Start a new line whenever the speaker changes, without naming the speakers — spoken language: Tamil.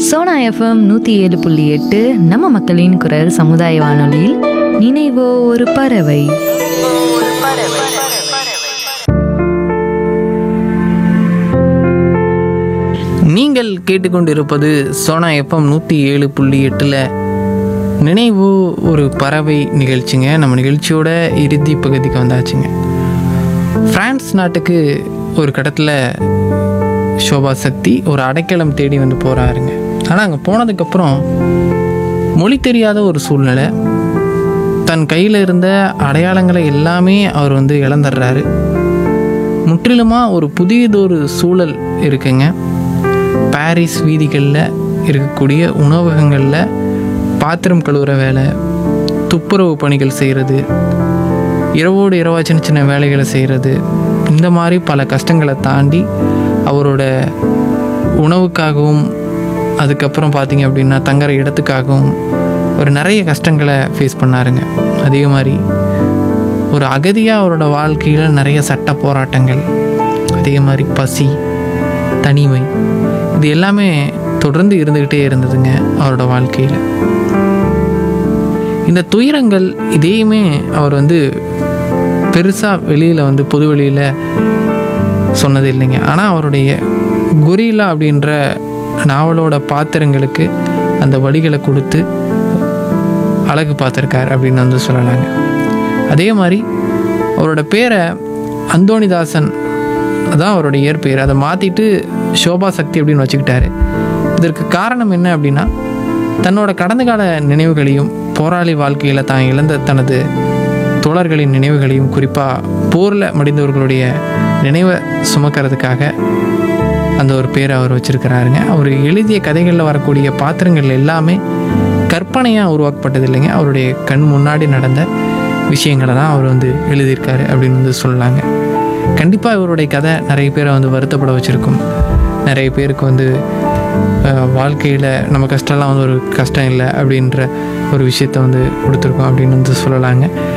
சோனா எஃப்எம் 107.8 நம்ம மக்களின் குரல் சமுதாய வானொலியில் நினைவோ ஒரு பறவை.
நீங்கள் கேட்டுக்கொண்டிருப்பது சோனா எஃப்எம் 107.8 நினைவு ஒரு பறவை நிகழ்ச்சிங்க. நம்ம நிகழ்ச்சியோட இறுதி பகுதிக்கு வந்தாச்சுங்க. பிரான்ஸ் நாட்டுக்கு ஒரு கடத்தில் ஷோபா சக்தி ஒரு அடைக்கலம் தேடி வந்து போகிறாருங்க. ஆனால் அங்கே போனதுக்கப்புறம் மொழி தெரியாத ஒரு சூழ்நிலை, தன் கையில் இருந்த அடையாளங்களை எல்லாமே அவர் வந்து இழந்துடுறாரு. முற்றிலுமாக ஒரு புதியதொரு சூழல் இருக்குங்க. பாரிஸ் வீதிகளில் இருக்கக்கூடிய உணவகங்களில் பாத்திரம் கழுவுற வேலை, துப்புரவு பணிகள் செய்கிறது, இரவோடு இரவா சின்ன சின்ன வேலைகளை செய்கிறது, இந்த மாதிரி பல கஷ்டங்களை தாண்டி அவரோட உணவுக்காகவும் அதுக்கப்புறம் பார்த்திங்க அப்படின்னா தங்குற இடத்துக்காகவும் ஒரு நிறைய கஷ்டங்களை ஃபேஸ் பண்ணாருங்க. அதே மாதிரி ஒரு அகதியாக அவரோட வாழ்க்கையில் நிறைய சட்ட போராட்டங்கள், அதே மாதிரி பசி, தனிமை, இது எல்லாமே தொடர்ந்து இருந்துக்கிட்டே இருந்ததுங்க அவரோட வாழ்க்கையில். இந்த துயரங்கள் இதையுமே அவர் வந்து பெருசாக வெளியில் வந்து பொது வெளியில் சொன்னது இல்லைங்க. ஆனால் அவருடைய கொரில்லா அப்படின்ற நாவலோட பாத்திரங்களுக்கு அந்த வழிகளை கொடுத்து அழகு பார்த்துருக்கார் அப்படின்னு வந்து சொல்லலாங்க. அதே மாதிரி அவரோட பேரை அந்தோணிதாசன், அதான் அவரோட இயற்பெயர், அதை மாற்றிட்டு ஷோபா சக்தி அப்படின்னு வச்சுக்கிட்டாரு. இதற்கு காரணம் என்ன அப்படின்னா, தன்னோட கடந்த கால நினைவுகளையும் போராளி வாழ்க்கையில் தான் இழந்த தனது தோழர்களின் நினைவுகளையும், குறிப்பாக போரில் மடிந்தவர்களுடைய நினைவை சுமக்கிறதுக்காக அந்த ஒரு பேரை அவர் வச்சுருக்கிறாருங்க. அவர் எழுதிய கதைகளில் வரக்கூடிய பாத்திரங்கள் எல்லாமே கற்பனையாக உருவாக்கப்பட்டது இல்லைங்க, அவருடைய கண் முன்னாடி நடந்த விஷயங்களை தான் அவர் வந்து எழுதியிருக்காரு அப்படின்னு வந்து சொல்லலாங்க. கண்டிப்பாக இவருடைய கதை நிறைய பேரை வந்து வருத்தப்பட வச்சுருக்கும். நிறைய பேருக்கு வந்து வாழ்க்கையில் நம்ம கஷ்டம்லாம் வந்து ஒரு கஷ்டம் இல்லை அப்படின்ற ஒரு விஷயத்த வந்து கொடுத்துருக்கோம் அப்படின்னு வந்து சொல்லலாங்க.